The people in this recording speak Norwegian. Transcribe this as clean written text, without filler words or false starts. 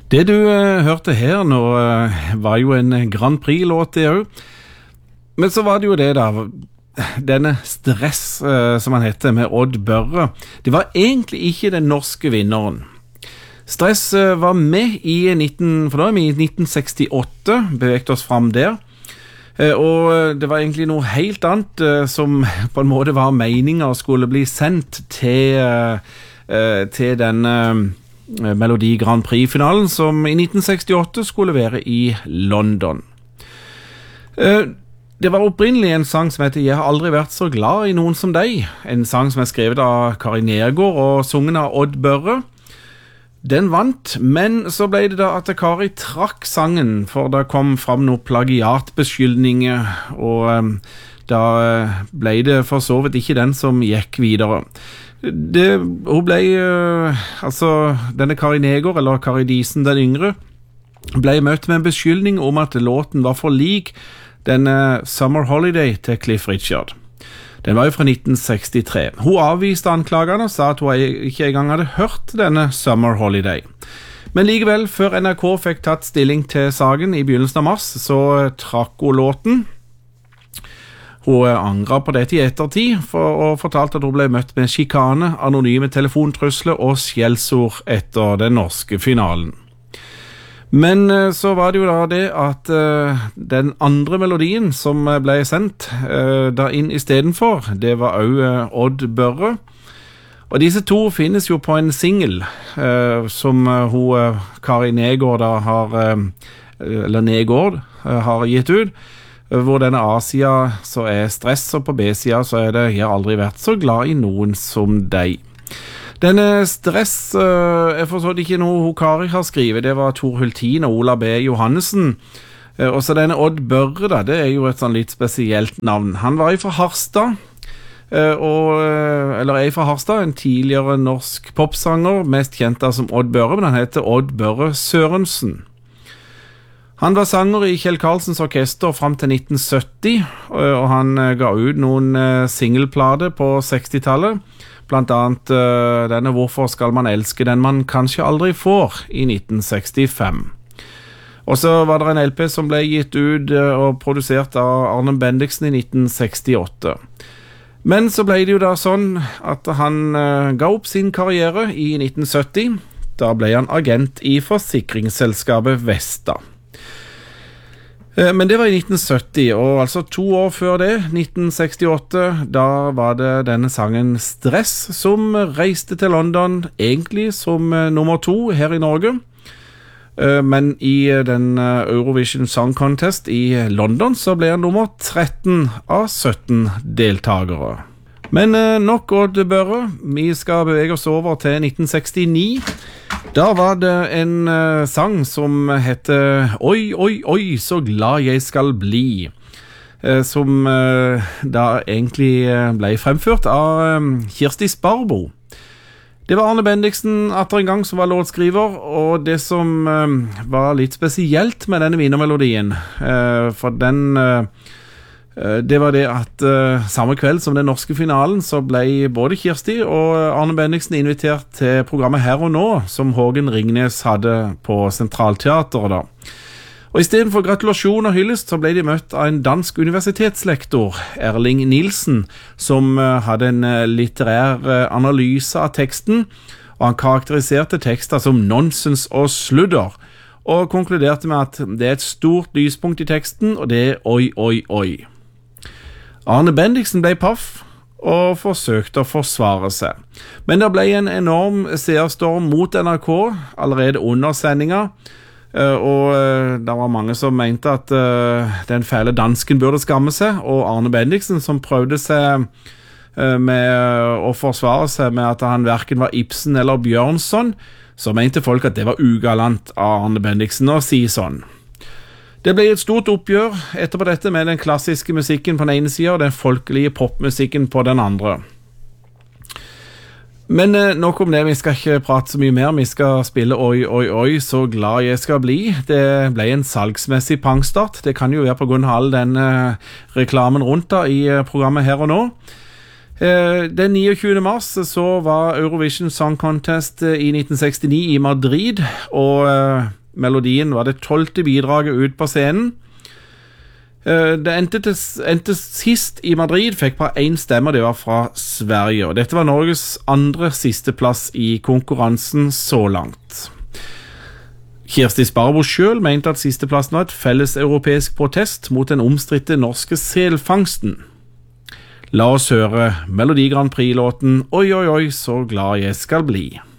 Det du hørte her nå var jo en Grand Prix-låt det også. Men så var det jo det da, denne Stress som han heter med Odd Børre. Det var egentlig ikke den norske vinneren. Stress var med i 1968, beveget oss frem der. Og det var egentlig noe helt annet som på en måte var meningen skulle bli sendt til denne Melodi Grand Prix-finalen som i 1968 skulle være i London. Det var opprinnelig en sang som heter «Jeg har aldri vært så glad i noen som deg», en sang som er skrevet av Kari Nergård og sungen av Odd Børre. Den vant, men så ble det da at Kari trakk sangen, for da kom fram noen plagiatbeskyldninger, og da ble det for så vidt ikke den som gikk videre. Hun ble, denne Kari Nergård, eller Kari Disen den yngre, ble møtt med en beskyldning om at låten var for lik denne Summer Holiday til Cliff Richard. Den var jo fra 1963. Hun avviste anklagene og sa at hun ikke engang hadde hørt denne Summer Holiday. Men likevel, før NRK fikk tatt stilling til saken i begynnelsen av mars, så trakk hun låten. Hun angret på dette i ettertid, og fortalte at hun ble møtt med sjikane, anonyme telefontrusler og skjellsord etter den norske finalen. Men så var det jo da det at den andre melodien som ble sendt da inn i stedenfor, det var også Odd Børre. Og disse to finnes jo på en single som Kari Nergård da har gitt ut, hvor denne A-sida så er Stress, og på B-sida så er det Jeg har aldri vært så glad i noen som deg. Denne Stress er forstått ikke noe Kari har skrevet. Det var Tor Hultin og Ola B. Johannessen. Og så denne Odd Børre da, det er jo et sånn litt spesielt navn. Han var fra Harstad, en tidligere norsk popsanger, mest kjent da som Odd Børre, men han heter Odd Børre Sørensen. Han var sanger i Kjell Karlsens orkester frem til 1970, og han ga ut noen singleplater på 60-tallet, blant annet denne Hvorfor skal man elske den man kanskje aldri får i 1965. Og så var det en LP som ble gitt ut og produsert av Arne Bendiksen i 1968. Men så ble det jo da sånn at han ga opp sin karriere i 1970. Da ble han agent i forsikringsselskapet Vesta. Men det var i 1970, og altså 2 år før det, 1968, da var det denne sangen Stress som reiste til London, egentlig som nummer 2 her i Norge. Men i den Eurovision Song Contest i London så ble han nummer 13 av 17 deltagere. Men nok Odd Børre, vi skal bevege oss over til 1969. Da var det en sang som heter Oi, oi, oi, så glad jeg skal bli, som da egentlig ble fremført av Kirsti Sparbo. Det var Arne Bendiksen atter en gang som var låtskriver, og det som var litt spesielt med denne vinnermelodien, for den det var det at samme kveld som den norske finalen så ble både Kirsti og Arne Bendiksen invitert til programmet Her og Nå, som Hågen Ringnes hadde på Sentralteateret da. Og i stedet for gratulasjon og hyllest så ble de møtt av en dansk universitetslektor, Erling Nielsen, som hadde en litterær analyse av teksten, og han karakteriserte tekster som nonsens og sludder, og konkluderte med at det er et stort lyspunkt i teksten, og det er oi, oi, oi. Arne Bendiksen ble paff og forsøkte å forsvare seg. Men det ble en enorm seerstorm mot NRK allerede under sendinga, og det var mange som mente at den fæle dansken burde skamme seg, og Arne Bendiksen som prøvde seg med å forsvare seg med at han hverken var Ibsen eller Bjørnson, så mente folk at det var ugalant av Arne Bendiksen å si sånn. Det ble et stort oppgjør etterpå dette med den klassiske musikken på den ene siden og den folkelige popmusikken på den andre. Men nok om det, vi skal ikke prate så mye mer, vi skal spille Oi, oi, oi, så glad jeg skal bli. Det ble en salgsmessig pangstart, det kan jo være på grunn av all den reklamen rundt da i programmet Her og Nå. Den 29. mars så var Eurovision Song Contest i 1969 i Madrid, og melodien var det 12. bidraget ut på scenen. Det endte sist i Madrid, fikk bare 1 stemme, det var fra Sverige, og dette var Norges andre siste plass i konkurransen så langt. Kirsti Sparbo selv mente at sisteplassen var et felles europeisk protest mot den omstridte norske selfangsten. La oss høre Melodi Grand Prix-låten «Oi, oi, oi, så glad jeg skal bli».